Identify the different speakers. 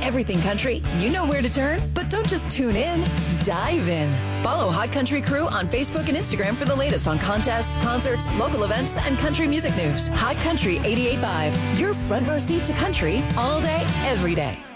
Speaker 1: everything country, you know where to turn. But don't just tune in, dive in. Follow Hot Country Crew on Facebook and Instagram for the latest on contests, concerts, local events, and country music news. Hot Country 88.5, your front row seat to country all day, every day.